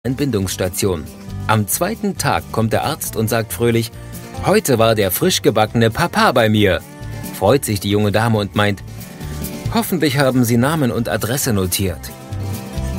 Entbindungsstation. Am zweiten Tag kommt der Arzt und sagt fröhlich: Heute war der frisch gebackene Papa bei mir. Freut sich die junge Dame und meint: Hoffentlich haben Sie Namen und Adresse notiert.